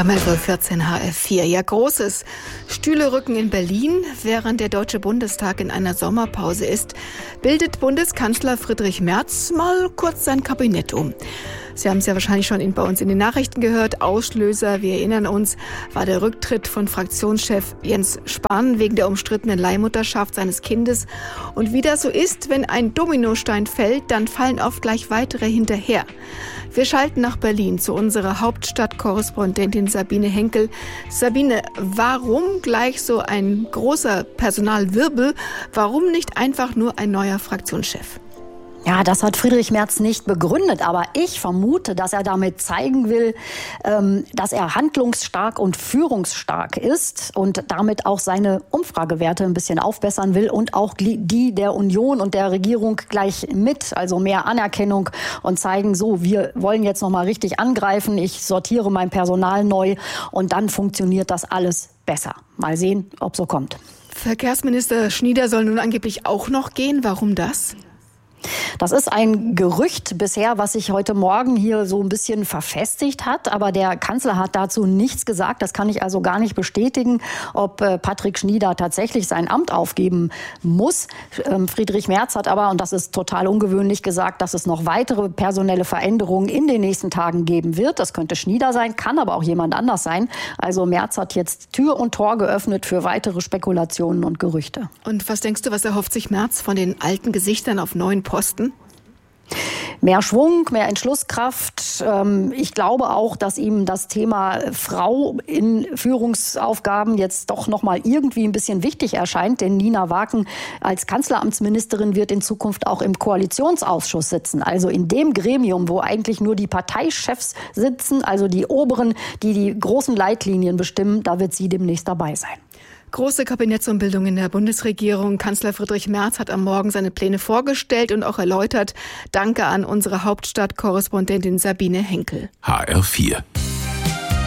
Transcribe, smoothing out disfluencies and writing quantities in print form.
Beim 11.14 Uhr HR4. Ja, Großes. Stühle rücken in Berlin. Während der Deutsche Bundestag in einer Sommerpause ist, bildet Bundeskanzler Friedrich Merz mal kurz sein Kabinett um. Sie haben es ja wahrscheinlich schon bei uns in den Nachrichten gehört. Auslöser, wir erinnern uns, war der Rücktritt von Fraktionschef Jens Spahn wegen der umstrittenen Leihmutterschaft seines Kindes. Und wie das so ist, wenn ein Dominostein fällt, dann fallen oft gleich weitere hinterher. Wir schalten nach Berlin zu unserer Hauptstadtkorrespondentin Sabine Henkel. Sabine, warum gleich so ein großer Personalwirbel? Warum nicht einfach nur ein neuer Fraktionschef? Ja, das hat Friedrich Merz nicht begründet, aber ich vermute, dass er damit zeigen will, dass er handlungsstark und führungsstark ist und damit auch seine Umfragewerte ein bisschen aufbessern will und auch die der Union und der Regierung gleich mit, also mehr Anerkennung und zeigen, so, wir wollen jetzt nochmal richtig angreifen, ich sortiere mein Personal neu und dann funktioniert das alles besser. Mal sehen, ob so kommt. Verkehrsminister Schnieder soll nun angeblich auch noch gehen. Warum das? Das ist ein Gerücht bisher, was sich heute Morgen hier so ein bisschen verfestigt hat. Aber der Kanzler hat dazu nichts gesagt. Das kann ich also gar nicht bestätigen, ob Patrick Schnieder tatsächlich sein Amt aufgeben muss. Friedrich Merz hat aber, und das ist total ungewöhnlich, gesagt, dass es noch weitere personelle Veränderungen in den nächsten Tagen geben wird. Das könnte Schnieder sein, kann aber auch jemand anders sein. Also Merz hat jetzt Tür und Tor geöffnet für weitere Spekulationen und Gerüchte. Und was denkst du, was erhofft sich Merz von den alten Gesichtern auf neuen Posten? Mehr Schwung, mehr Entschlusskraft. Ich glaube auch, dass ihm das Thema Frau in Führungsaufgaben jetzt doch noch mal irgendwie ein bisschen wichtig erscheint. Denn Nina Waken als Kanzleramtsministerin wird in Zukunft auch im Koalitionsausschuss sitzen. Also in dem Gremium, wo eigentlich nur die Parteichefs sitzen, also die Oberen, die die großen Leitlinien bestimmen, da wird sie demnächst dabei sein. Große Kabinettsumbildung in der Bundesregierung. Kanzler Friedrich Merz hat am Morgen seine Pläne vorgestellt und auch erläutert. Danke an unsere Hauptstadtkorrespondentin Sabine Henkel. HR4